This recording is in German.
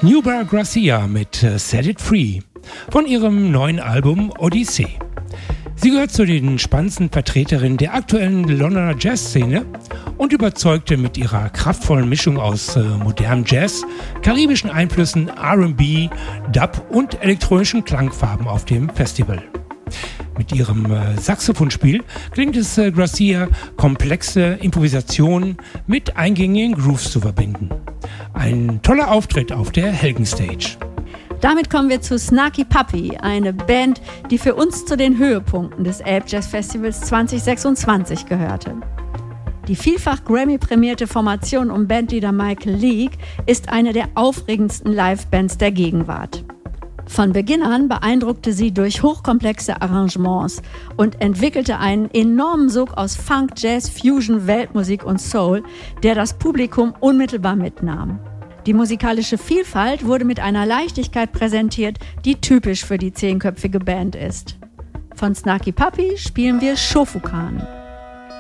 Nubya Garcia mit Set It Free von ihrem neuen Album Odyssey. Sie gehört zu den spannendsten Vertreterinnen der aktuellen Londoner Jazzszene und überzeugte mit ihrer kraftvollen Mischung aus modernem Jazz, karibischen Einflüssen, R&B, Dub und elektronischen Klangfarben auf dem Festival. Mit ihrem Saxophonspiel klingt es Garcia, komplexe Improvisationen mit eingängigen Grooves zu verbinden. Ein toller Auftritt auf der Helgen Stage. Damit kommen wir zu Snarky Puppy, eine Band, die für uns zu den Höhepunkten des Elb Jazz Festivals 2026 gehörte. Die vielfach Grammy-prämierte Formation um Bandleader Michael Leake ist eine der aufregendsten Live-Bands der Gegenwart. Von Beginn an beeindruckte sie durch hochkomplexe Arrangements und entwickelte einen enormen Sog aus Funk, Jazz, Fusion, Weltmusik und Soul, der das Publikum unmittelbar mitnahm. Die musikalische Vielfalt wurde mit einer Leichtigkeit präsentiert, die typisch für die 10-köpfige Band ist. Von Snarky Puppy spielen wir Shofukan.